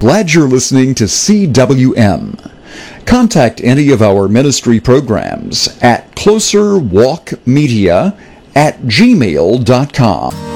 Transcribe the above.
glad you're listening to CWM. Contact any of our ministry programs at closerwalkmedia@gmail.com.